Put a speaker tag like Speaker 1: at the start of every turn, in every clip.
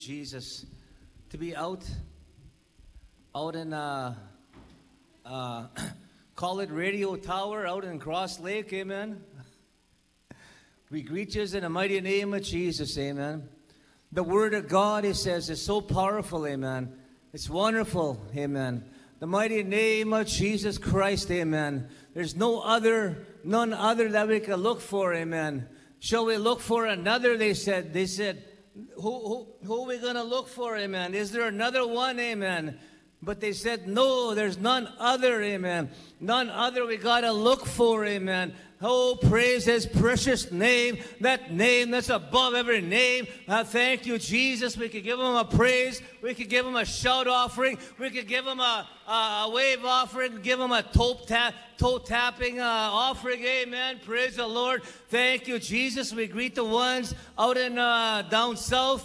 Speaker 1: Jesus, to be out in call it Radio Tower out in Cross Lake, amen. We greet you in the mighty name of Jesus, amen. The word of God, he says, is so powerful, amen. It's wonderful, amen. The mighty name of Jesus Christ, amen. There's none other that we can look for, amen. Shall we look for another? They said, who are we going to look for, amen? Is there another one, amen? But they said, no, there's none other, amen. None other we got to look for, amen. Oh, praise his precious name, that name that's above every name. Thank you, Jesus. We could give him a praise. We could give him a shout offering. We could give him a wave offering, give him a toe tapping offering. Amen. Praise the Lord. Thank you, Jesus. We greet the ones out in down south,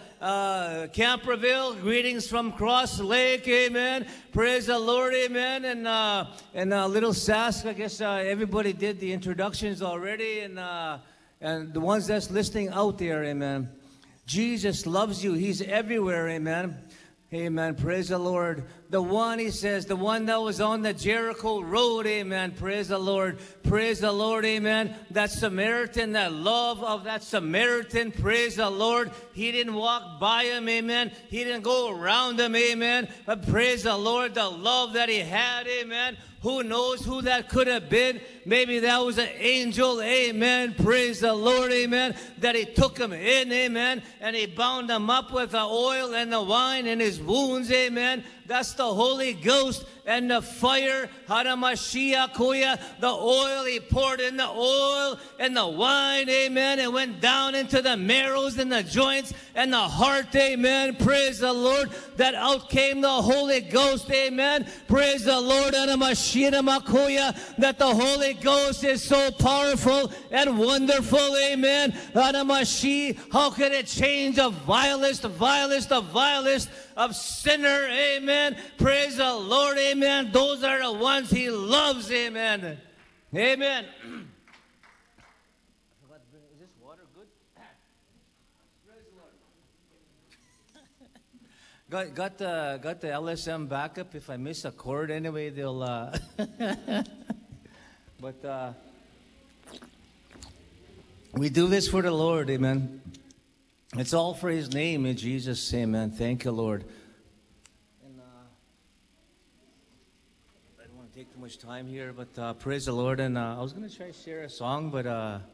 Speaker 1: Camperville. Greetings from Cross Lake. Amen. Praise the Lord. Amen. And Little Sask, I guess everybody did the introductions already, and the ones that's listening out there, amen. Jesus loves you. He's everywhere, amen. Amen. Praise the Lord. The one, he says, the one that was on the Jericho road, amen. Praise the Lord. Praise the Lord, amen. That Samaritan, that love of that Samaritan, praise the Lord. He didn't walk by him, amen. He didn't go around him, amen. But praise the Lord, the love that he had, amen. Who knows who that could have been? Maybe that was an angel, amen. Praise the Lord, amen. That he took him in, amen. And he bound him up with the oil and the wine in his wounds, amen. That's the Holy Ghost and the fire, the oil, he poured in the oil and the wine, amen. It went down into the marrows and the joints and the heart, amen. Praise the Lord. That out came the Holy Ghost, amen. Praise the Lord, that the Holy Ghost is so powerful and wonderful, amen. How could it change the vilest of sinner, amen. Praise the Lord, amen. Those are the ones he loves, amen. Amen. Is this water good? Praise the Lord. Got the LSM backup. If I miss a chord anyway, they'll but we do this for the Lord, amen. It's all for his name in Jesus' name, amen. Thank you, Lord. And I don't want to take too much time here, but praise the Lord. And I was going to try to share a song, but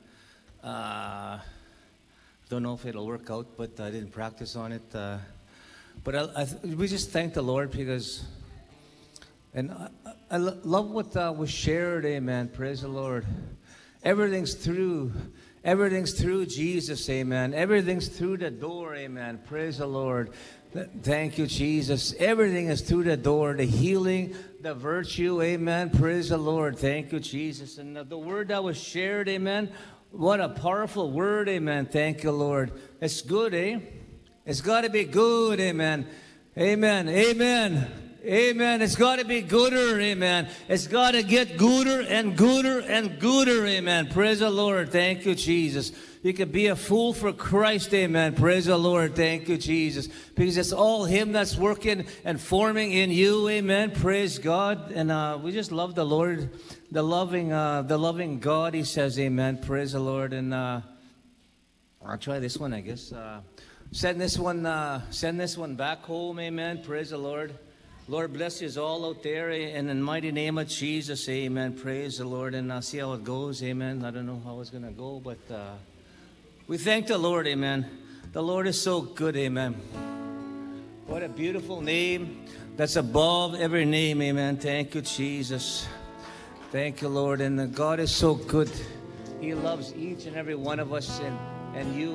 Speaker 1: don't know if it'll work out, but I didn't practice on it. But we just thank the Lord because, and I love what was shared, amen. Praise the Lord. Everything's through Jesus, amen. Everything's through the door, amen. Praise the Lord. Thank you, Jesus. Everything is through the door. The healing, the virtue, amen. Praise the Lord. Thank you, Jesus. And the word that was shared, amen. What a powerful word, amen. Thank you, Lord. It's good, eh? It's got to be good, amen. Amen. Amen. Amen. It's got to be gooder, amen. It's got to get gooder and gooder and gooder, amen. Praise the Lord. Thank you, Jesus. You can be a fool for Christ, amen. Praise the Lord. Thank you, Jesus. Because it's all him that's working and forming in you, amen. Praise God. And we just love the Lord, the loving God, he says, amen. Praise the Lord. And I'll try this one, I guess. Send this one back home, amen. Praise the Lord. Lord bless you all out there in the mighty name of Jesus, amen. Praise the Lord. And I'll see how it goes, amen. I don't know how it's going to go, but we thank the Lord, amen. The Lord is so good, amen. What a beautiful name that's above every name, amen. Thank you, Jesus. Thank you, Lord. And God is so good. He loves each and every one of us, and you.